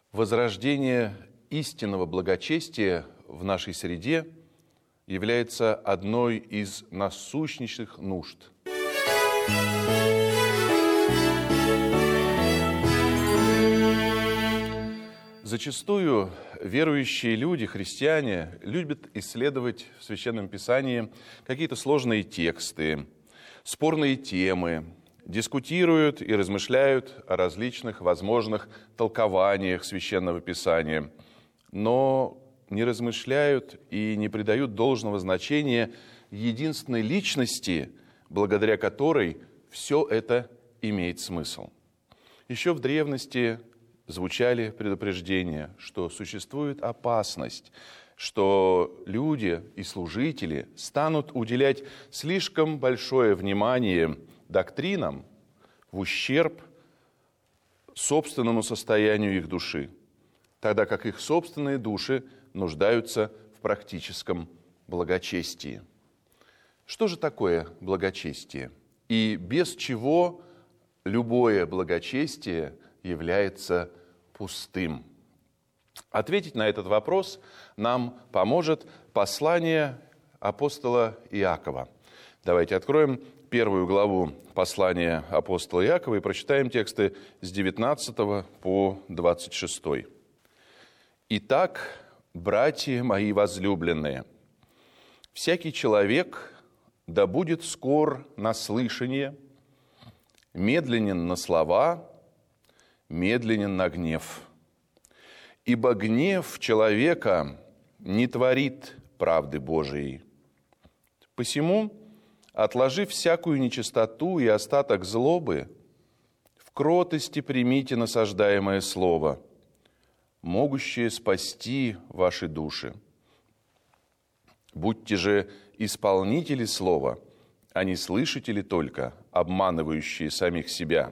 Возрождение истинного благочестия в нашей среде является одной из насущнейших нужд. Зачастую верующие люди, христиане, любят исследовать в Священном Писании какие-то сложные тексты, спорные темы, дискутируют и размышляют о различных возможных толкованиях Священного Писания, но не размышляют и не придают должного значения единственной личности, благодаря которой все это имеет смысл. Еще в древности звучали предупреждения, что существует опасность, что люди и служители станут уделять слишком большое внимание доктринам в ущерб собственному состоянию их души, тогда как их собственные души нуждаются в практическом благочестии. Что же такое благочестие? И без чего любое благочестие является пустым? Ответить на этот вопрос нам поможет послание апостола Иакова. Давайте откроем 1 главу послания апостола Иакова и прочитаем тексты с 19 по 26. «Итак, братья мои возлюбленные, всякий человек да будет скор на слышание, медленен на слова, медленен на гнев. Ибо гнев человека не творит правды Божией. Посему, отложив всякую нечистоту и остаток злобы, в кротости примите насаждаемое слово, могущее спасти ваши души. Будьте же исполнители слова, а не слышатели только, обманывающие самих себя.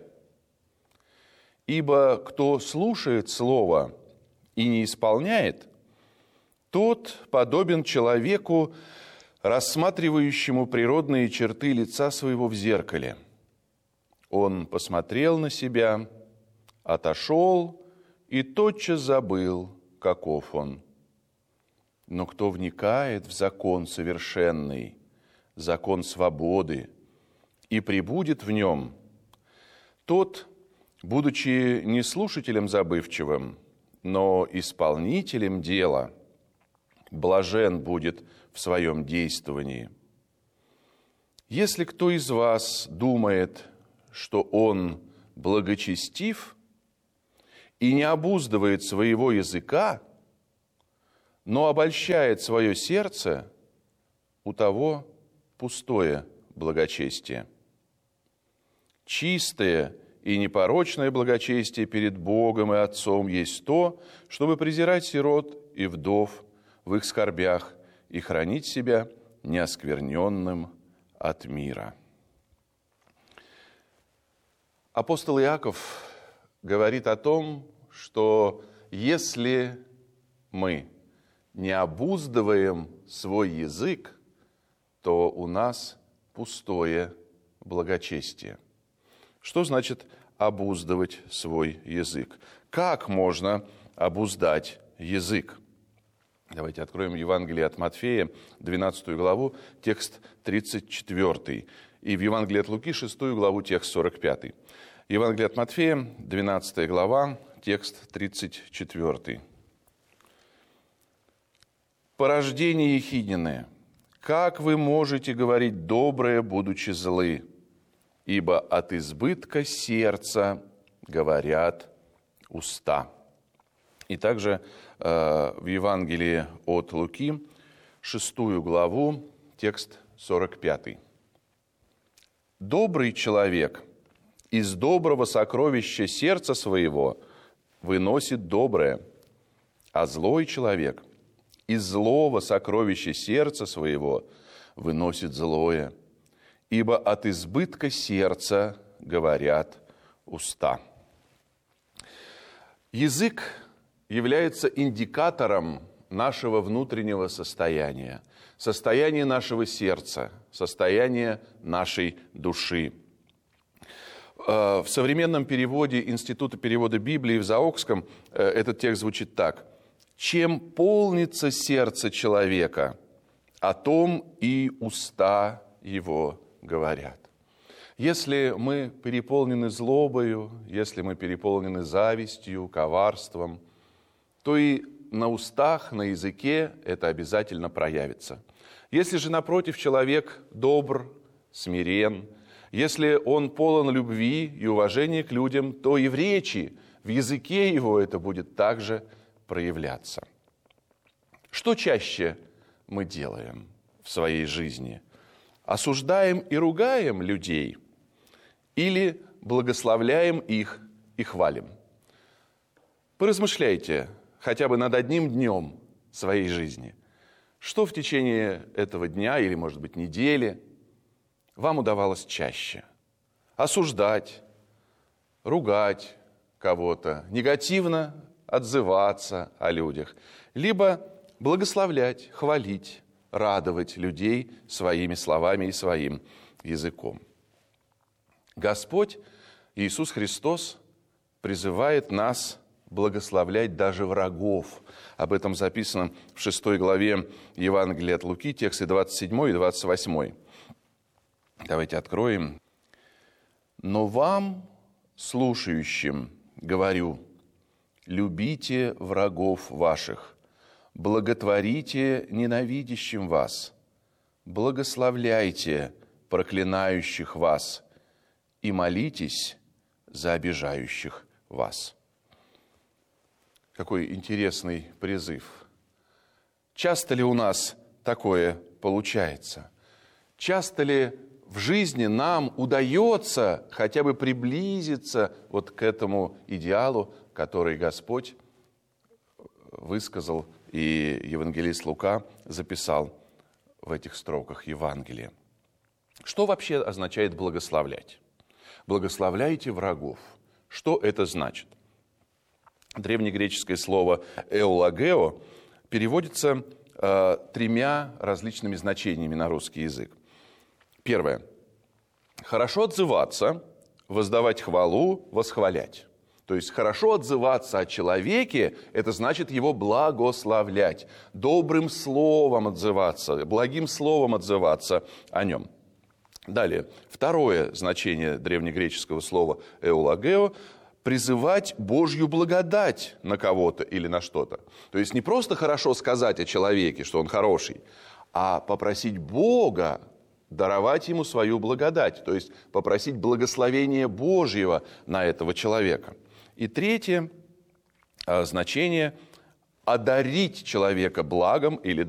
Ибо кто слушает слово и не исполняет, тот подобен человеку, рассматривающему природные черты лица своего в зеркале. Он посмотрел на себя, отошел и тотчас забыл, каков он. Но кто вникает в закон совершенный, закон свободы, и пребудет в нем, тот, будучи не слушателем забывчивым, но исполнителем дела, блажен будет в своем действовании. Если кто из вас думает, что он благочестив и не обуздывает своего языка, но обольщает свое сердце, у того пустое благочестие. Чистое и непорочное благочестие перед Богом и Отцом есть то, чтобы презирать сирот и вдов в их скорбях и хранить себя неоскверненным от мира». Апостол Иаков говорит о том, что если мы не обуздываем свой язык, то у нас пустое благочестие. Что значит обуздывать свой язык? Как можно обуздать язык? Давайте откроем Евангелие от Матфея, 12 главу, текст 34, и в Евангелии от Луки, 6 главу, текст 45. Евангелие от Матфея, 12 глава, текст 34. «Порождение ехиднины, как вы можете говорить доброе, будучи злы? Ибо от избытка сердца говорят уста». И также в Евангелии от Луки, 6 главу, текст 45. «Добрый человек из доброго сокровища сердца своего выносит доброе, а злой человек из злого сокровища сердца своего выносит злое, ибо от избытка сердца говорят уста». Язык является индикатором нашего внутреннего состояния, состояния нашего сердца, состояния нашей души. В современном переводе Института перевода Библии в Заокском этот текст звучит так. «Чем полнится сердце человека, о том и уста его говорят». Если мы переполнены злобою, если мы переполнены завистью, коварством, то и на устах, на языке это обязательно проявится. Если же, напротив, человек добр, смирен, если он полон любви и уважения к людям, то и в речи, в языке его это будет также проявляться. Что чаще мы делаем в своей жизни? Осуждаем и ругаем людей или благословляем их и хвалим? Поразмышляйте хотя бы над одним днем своей жизни. Что в течение этого дня или, может быть, недели вам удавалось чаще? Осуждать, ругать кого-то, негативно отзываться о людях, либо благословлять, хвалить, радовать людей своими словами и своим языком. Господь Иисус Христос призывает нас благословлять даже врагов. Об этом записано в 6 главе Евангелия от Луки, тексты 27 и 28. Давайте откроем. «Но вам, слушающим, говорю, любите врагов ваших, благотворите ненавидящим вас, благословляйте проклинающих вас и молитесь за обижающих вас». Какой интересный призыв. Часто ли у нас такое получается? Часто ли в жизни нам удается хотя бы приблизиться вот к этому идеалу, который Господь высказал и евангелист Лука записал в этих строках Евангелия? Что вообще означает благословлять? Благословляйте врагов. Что это значит? Древнегреческое слово «эулагео» переводится тремя различными значениями на русский язык. Первое. Хорошо отзываться, воздавать хвалу, восхвалять. То есть хорошо отзываться о человеке – это значит его благословлять, добрым словом отзываться, благим словом отзываться о нем. Далее. Второе значение древнегреческого слова «эулагео» – призывать Божью благодать на кого-то или на что-то. То есть не просто хорошо сказать о человеке, что он хороший, а попросить Бога даровать ему свою благодать, то есть попросить благословения Божьего на этого человека. И третье значение – одарить человека благом или